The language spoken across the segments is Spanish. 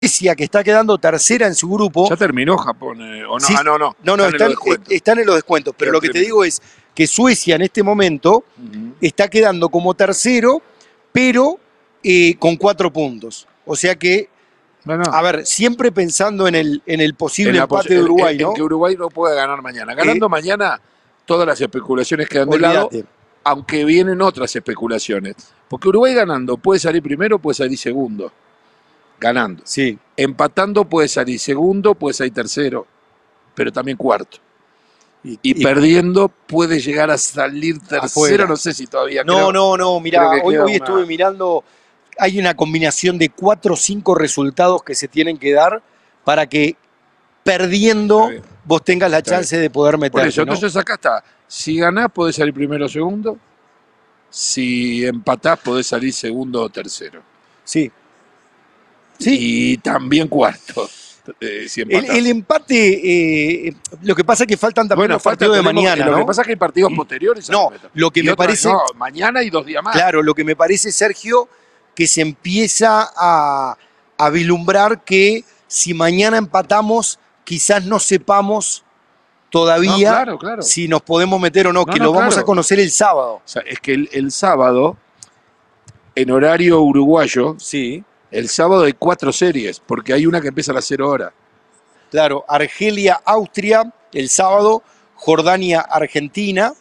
Suecia, que está quedando tercera en su grupo. ¿Ya terminó Japón? ¿O no? Sí, Ah, no. No, están en los descuentos. Pero lo que te digo es que Suecia en este momento está quedando como tercero, pero con 4 puntos. O sea que, a ver, siempre pensando en el posible empate de Uruguay, ¿no? En que Uruguay no puede ganar mañana. Ganando mañana, todas las especulaciones quedan de lado, aunque vienen otras especulaciones. Porque Uruguay ganando puede salir primero, puede salir segundo. Ganando. Sí. Empatando puede salir segundo, puede salir tercero, pero también cuarto. Y perdiendo puede llegar a salir tercero, afuera. No sé si todavía. No, mirá, hoy estuve mirando, hay una combinación de 4 o 5 resultados que se tienen que dar para que perdiendo vos tengas la chance de poder meterte. Por eso, entonces acá está, si ganás podés salir primero o segundo, si empatás podés salir segundo o tercero. Sí. Y también cuarto. Si el empate, lo que pasa es que faltan también los partidos de mañana, ¿no? Lo que pasa es que hay partidos posteriores. No, lo que me parece... No, mañana y 2 días más. Claro, lo que me parece, Sergio, que se empieza a vislumbrar que si mañana empatamos, quizás no sepamos todavía si nos podemos meter o no, que lo vamos a conocer el sábado. O sea, es que el sábado, en horario uruguayo, sí. El sábado hay 4 series, porque hay una que empieza a las 0 horas. Claro, Argelia-Austria el sábado, Jordania-Argentina,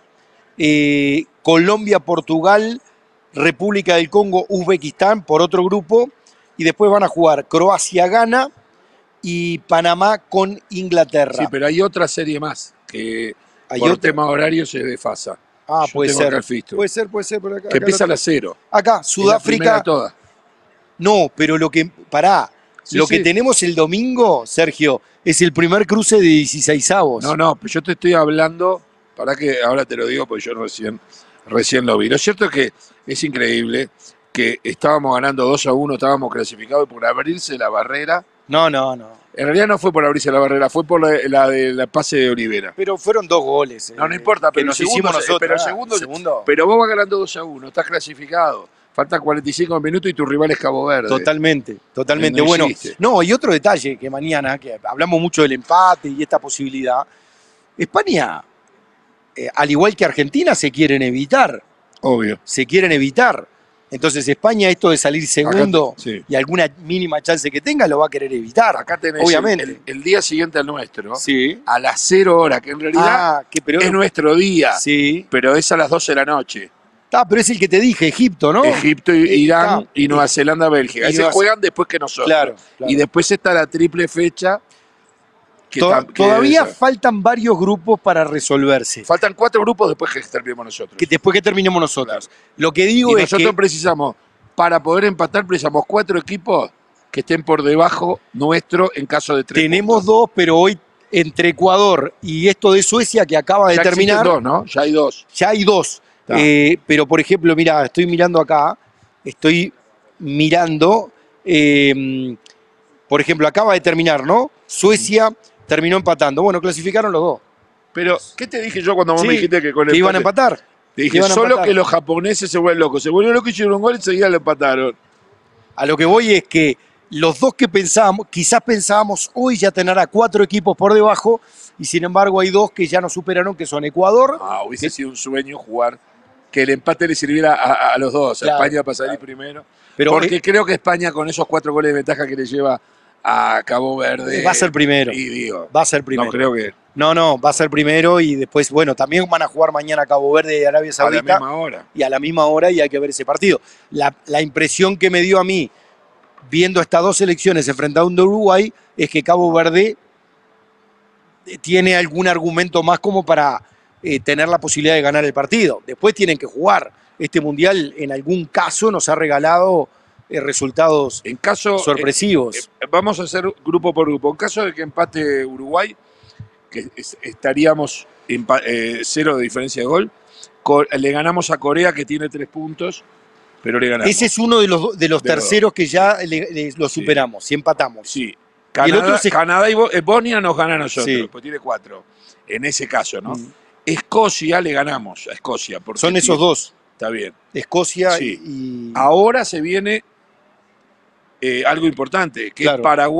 Colombia-Portugal, República del Congo-Uzbekistán por otro grupo, y después van a jugar Croacia-Ghana y Panamá con Inglaterra. Sí, pero hay otra serie más, que por tema horario se desfasa. Ah, yo puede ser. Puede ser por acá. Que empieza a las 0. Acá, Sudáfrica. No, pero lo que tenemos el domingo, Sergio, es el primer cruce de 16avos. No, pero yo te estoy hablando, para que ahora te lo digo porque yo recién lo vi. Lo cierto es que es increíble que estábamos ganando 2-1, estábamos clasificados por abrirse la barrera. No. En realidad no fue por abrirse la barrera, fue por la pase de Olivera. Pero fueron 2 goles. No importa, pero nos hicimos nosotros. Pero el segundo. Pero vos vas ganando 2-1, estás clasificado. Faltan 45 minutos y tu rival es Cabo Verde. Totalmente. Bueno, y otro detalle que mañana, que hablamos mucho del empate y esta posibilidad, España, al igual que Argentina, se quieren evitar. Obvio. Se quieren evitar. Entonces España, esto de salir segundo y alguna mínima chance que tenga, lo va a querer evitar. Acá tenés obviamente. El día siguiente al nuestro, a las 0 horas, que en realidad es nuestro día, pero es a las 12 de la noche. Pero es el que te dije, Egipto, ¿no? Egipto, Irán y Nueva Zelanda, Bélgica. Ahí se juegan después que nosotros. Claro. Y después está la triple fecha. Todavía faltan varios grupos para resolverse. Faltan 4 grupos después que terminemos nosotros. Después que terminemos nosotros. Claro. Lo que digo es que... nosotros precisamos, para poder empatar, precisamos 4 equipos que estén por debajo nuestro en caso de 3 Tenemos puntos. 2, pero hoy entre Ecuador y esto de Suecia que acaba de terminar... Ya 2, ¿no? Ya hay 2. Ya hay 2. Pero, por ejemplo, mira, estoy mirando acá, por ejemplo, acaba de terminar, ¿no? Suecia terminó empatando. Bueno, clasificaron los 2. Pero, ¿qué te dije yo cuando vos me dijiste que con el iban a empatar? Te dije, que los japoneses se vuelven locos. Se volvieron locos y hicieron un gol y enseguida lo empataron. A lo que voy es que los 2 que pensábamos, quizás pensábamos hoy ya tener a 4 equipos por debajo, y sin embargo hay 2 que ya nos superaron, que son Ecuador. Hubiese sido un sueño jugar, que el empate le sirviera a los 2, a España para salir primero. Porque creo que España, con esos 4 goles de ventaja que le lleva a Cabo Verde, va a ser primero. Va a ser primero. No creo que... No, va a ser primero, y después, bueno, también van a jugar mañana Cabo Verde y Arabia Saudita. A la misma hora. Y a la misma hora, y hay que ver ese partido. La impresión que me dio a mí, viendo estas 2 selecciones enfrentadas a Uruguay, es que Cabo Verde tiene algún argumento más como para tener la posibilidad de ganar el partido. Después tienen que jugar. Este Mundial en algún caso nos ha regalado resultados sorpresivos. Vamos a hacer grupo por grupo. En caso de que empate Uruguay, que estaríamos 0 de diferencia de gol, le ganamos a Corea, que tiene 3 puntos, pero le ganamos. Ese es uno de los terceros que ya lo superamos, si empatamos. Sí. Canadá y Bosnia nos gana a nosotros, pues tiene 4. En ese caso, ¿no? Escocia le ganamos a Escocia. Son esos 2. Está bien. Escocia y... Ahora se viene algo importante, que Claro. Paraguay